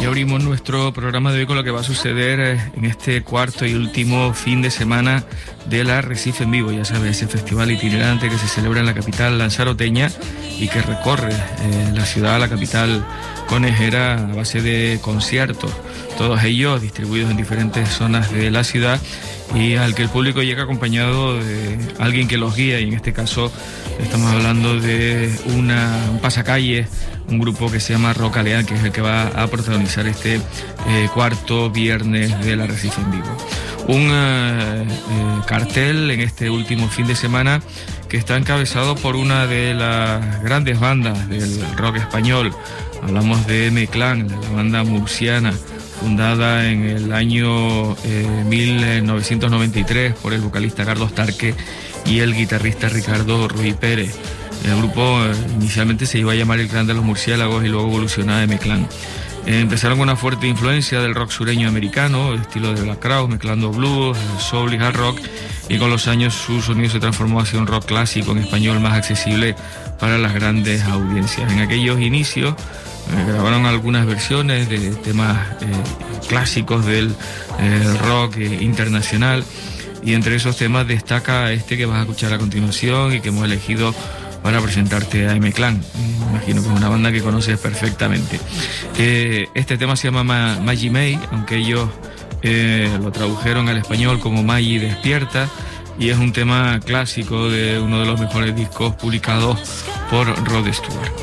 Y abrimos nuestro programa de hoy con lo que va a suceder en este cuarto y último fin de semana del Arrecife en Vivo. Ya sabes, ese festival itinerante que se celebra en la capital lanzaroteña y que recorre la ciudad, la capital conejera, a base de conciertos, todos ellos distribuidos en diferentes zonas de la ciudad, y al que el público llega acompañado de alguien que los guía, y en este caso estamos hablando de un pasacalle, un grupo que se llama Rock Aleán, que es el que va a protagonizar este cuarto viernes del Arrecife en Vivo. Un cartel en este último fin de semana que está encabezado por una de las grandes bandas del rock español. Hablamos de M-Clan, la banda murciana, fundada en el año 1993 por el vocalista Carlos Tarque y el guitarrista Ricardo Ruiz Pérez. El grupo inicialmente se iba a llamar el Clan de los Murciélagos y luego evolucionó a M-Clan. Empezaron con una fuerte influencia del rock sureño americano, el estilo de Black Crowes, mezclando blues, soul y hard rock, y con los años su sonido se transformó hacia un rock clásico en español más accesible para las grandes audiencias. En aquellos inicios grabaron algunas versiones de temas clásicos del rock internacional, y entre esos temas destaca este que vas a escuchar a continuación y que hemos elegido para presentarte a M-Clan. Imagino que es una banda que conoces perfectamente. Este tema se llama Maggie May, aunque ellos lo tradujeron al español como Maggie Despierta, y es un tema clásico de uno de los mejores discos publicados por Rod Stewart.